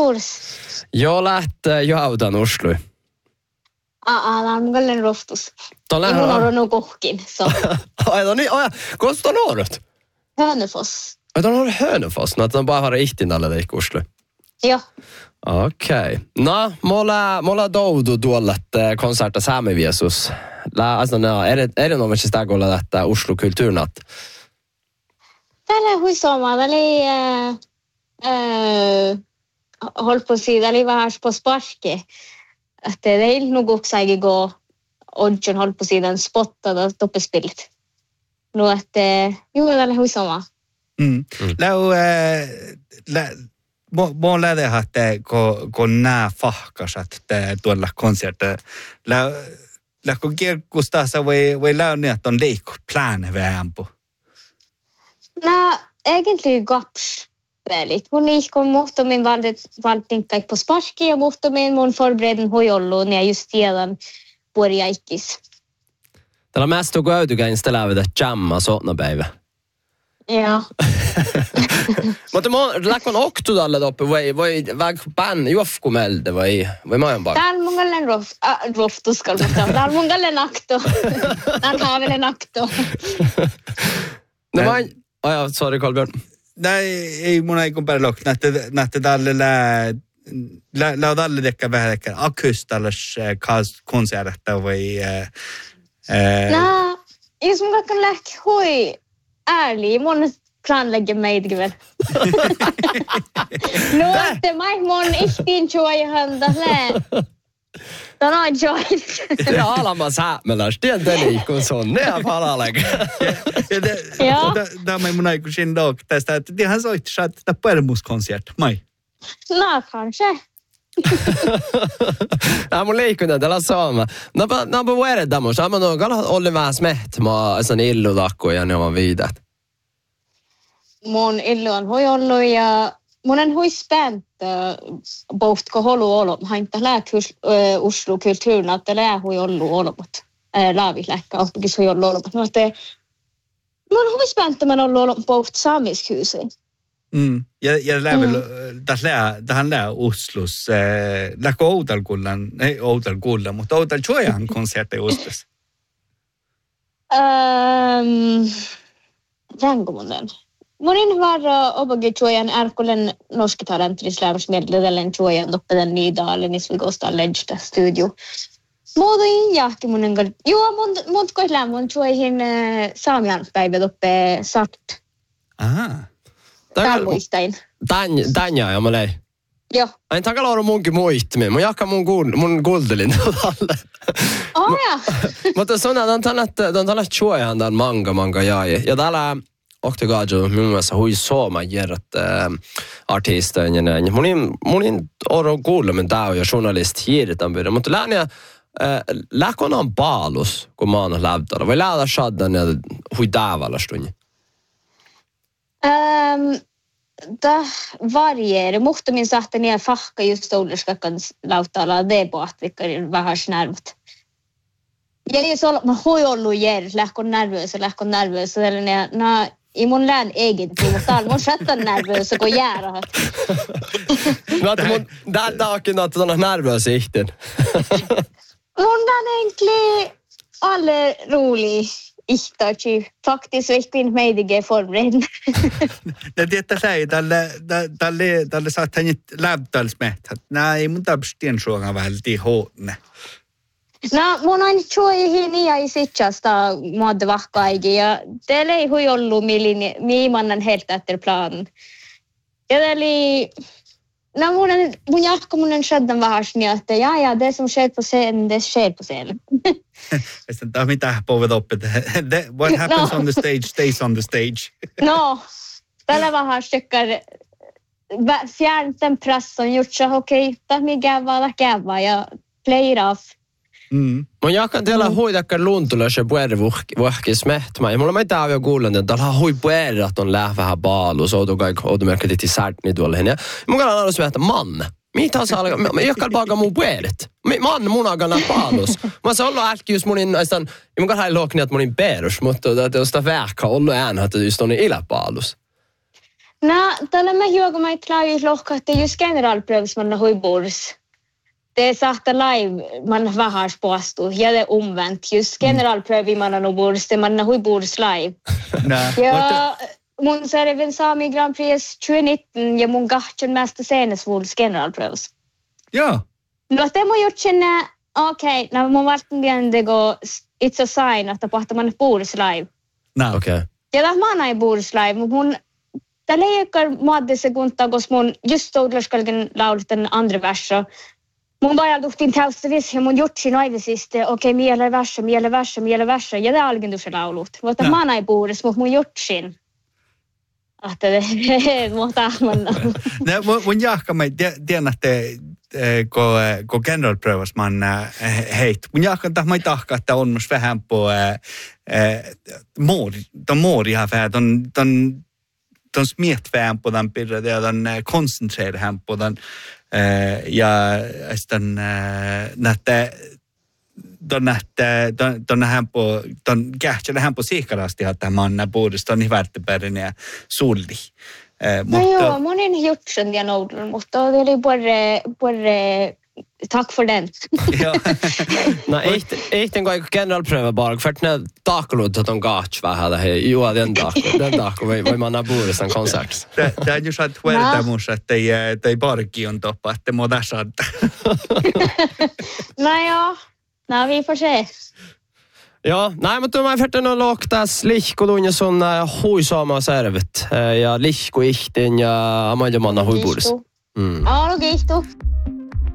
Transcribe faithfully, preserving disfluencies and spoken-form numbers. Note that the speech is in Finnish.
juures? Joo, lähtee jautan Oslo. Aa, tämä on kallen roftus. Tuolla on ollut kuhkin. Ai, no niin, aja. Kosta on ollut? Hönöfoss. Ai, tuolla on ollut Hönöfoss. No, tämä on bara har ihtin alle teik Oslo. Joo. Okei. Okay. No, mulla, mulla doudu tuolla, että konserta saamiviesus. Alltså, no, är det, är det något som stärker alla detta Oslo kulturnatt? Täällä on huisomaa. Täällä oli äh, äh, håll på att säga, täällä oli vähän på sparke. Att det är nog också att gå och håll på att säga den spottade toppespillet. Nu att jo, täällä on huisomaa. Mm. Mm. Lau, äh, lä, Mä oon lähdetään, että kun nämä fahkasat tuolla konserter, kun kirkustassa voi, voi lähteä, että on leikkuplaner vähän på? No, egentlig gapspelit. Mun ihkon muhtomin valtinkai på sparski ja muhtomin mun forbereden hojolluun ja just tiedän puoliaikkis. Täällä on mest tog ödukäin sitä lävitä jamma sådana päivä. Ja. Mutta mä läkkon oktudalle toppe, vai, vai, vai band, juofkumelde, vai, vai mä oon pakka? Tää on mun kallen rof, äh, roftuskal, mutta tää on mun kallen akto. Tää on haavelen akto. No mä oon, aja, sorry Kolbjörn. Nej, ei mun ei kun päällä lok, nähtä, nähtä tälle lää, lää, lää tälle tekkä vähän tekkä akustallis konsertta, vai... No, jos mun kakkan lähti hui ärlig, mun planlägger mig det väl. No, että mä mun ihtiin joihan tälle. Tämä on joy. Ja alamas häämeläs, tiedän liikun sun, ne on palalega. Ja. Tämä ei mun ei kun sin dag tästä, että ihan soitti saattaa permuskonsert, mai. No, kanske. Ja mun liikunnan tällä saama. No, no, på vad är det där måste? Ja, men då kan hålla med smätt med sån illulakko ja ne on viidat. Mun illu on hoi ollut ja mun on hui spänt boht ko holu olo. Hainta lääkys Oslo kulturnatt lää hui ollut olot. Laavi läkkä oppikis hui ollut olot. Mutta mun on hui spänt man ollut olot boht saamiskyyseen. Mm. Ja ja lävel tässä tähän lää Oslos äh läkö Outalkullan, ei Outalkulla, mutta Outaljojan konsertti Oslossa. Ehm Janko munnen. Monin var obagi Jojan Erkolen norskitalentrisläämys mielellään Jojan toppeden Nydalen i Svigosta Ledgesta studio. Muodin jahti munnen gal. Joo, mun mun koitlään mun Joihin saamian päivä toppe sart. Aha. Tää muistain. Tän tänja ja mä lei. Joo. Ai takalla on munkin muistimi. Mä jakka mun kuul mun kuultelin tälle. Oh ja. Mutta sona on tällät on tällät chuojan dan manga manga jäi. Ja täällä Octogajo mun mielestä hui sooma järjät artistojen ja näin. Munin munin oro kuulemen tää ja journalist hirtan byrja. Mutta lähniä läkon on paalus kun mä oon lävtara. Vai lähdä shaddan ja hui tavalla stunni. Ehm Da varierar. Muhtamin sahten ja fahka just olderskakkan lautalla debaattikkarin vähän nervt. Ja jos olla, mä hui ollut jär, lähkon nervöösa, lähkon nervöösa, tällainen, no, i mun lään egentlig, mutta täällä mun sattan nervöösa, kun jäärahat. No, että mun, tää onkin, että on nervöösa ihten. Mun lään egentlig alle rolig. Ihtachi. Faktiskt vilken meidige forberedd. Det tietää säi tälle tälle tälle saattaa nyt läptalsmehtä. Näin mun tapstien suoga välti hoonne. No, mun on chuoihin ja isitsasta mod vahkaigi ja teillä ei hui ollut millin miimannan helt efter plan. Ja eli no mun mun jahko mun shaddan vahasni että ja ja det som sker på scenen det sker på scenen. Sitten tää mitä povet oppit. What happens no. on the stage stays on the stage. No. Tällä vahastekar fjärnten presson gjort så okej, okay, mi gävalla gäva ja play it off. Mm. Mun jakan teillä huitakka luntula se pueri vuhki smehtma. Ja mulla mä tää jo kuullut, että täällä hui pueri, että on lähe vähän paalu. Så du kaikki outomerkki titti särtni tuolle henne. Mun kannan aina smehtä, man. Mitä saa alkaa? Mä jakan paaka mun puerit. Man mun aika nää paalus. Mä saan olla äkki just munin, ja mun kannan luokni, että munin perus. Mutta että jos sitä vähkä ollut äänä, että just on ilä paalus. No, tällä mä juoka mä itlai lohkahti just generalprövs manna huiburs. Det är sagt live man vähärs poastu ja det omvänt just generalprövi manna no burs det manna huiburs live. Nää. Ja mun serven Sami Grand Prix tjugonitton ja mun gahtjen mesta senesvuls generalprövs. Joo. No te mun gjort sen okej, okay, no mun varten det går it's a sign att tapahtuu man burs live. Nää. Okei. Okay. Ja läht mä näin burs live, mutta mun tällä ei maadde sekuntaa, koska mun just toudlaskalken laulut den andra versen. Mun bara tuhtiin täystävis ja mun jutsin aivisiste, okei, okay, miele versen, miele versen, miele versen. Ja det är algen dusse laulut. Mutta mä näin burs, mutta mun jutsin. Että det måste man. Nej, mun jahka mig tiedän att ko ko generalprövas man heit. Mun jahka tah mai tahka että on mus vähän på mor, de mor ihan vähän ton ton ton smiet vähän på den pirra det den koncentrerar hem på den ja sitten nätte don nätte don don hem på don kähtsellä hem på sikarasti att man borde ni värtepärin ja sulli. Eh, no mutta... joo, monin jutsen ja noudun, mutta oli både, både tack för den. No ehten kun generalpröva bara för att när takulud att de gats vad hade he ju den dag den dag vi vi man har borde en konsert. Det det är ju så att huelta mus att det det barki on toppa att det må där så. Nej ja. Nej vi får se. Ja, nej, mutta mä färten on loktas lihkolun ja sun huisama servet. Ja lihko ihtin ja amalja manna huipuudessa. Mm. Ja, no kiitos.